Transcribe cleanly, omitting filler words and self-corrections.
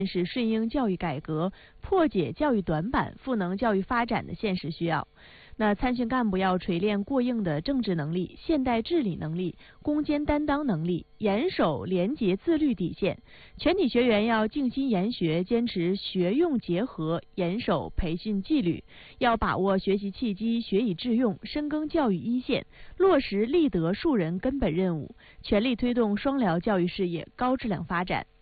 是顺应教育改革、破解教育短板、赋能教育发展的现实需要。那参训干部要锤炼过硬的政治能力、现代治理能力、攻坚担当能力，严守廉洁自律底线。全体学员要静心研学，坚持学用结合，严守培训纪律，要把握学习契机，学以致用，深耕教育一线，落实立德树人根本任务，全力推动双疗教育事业高质量发展。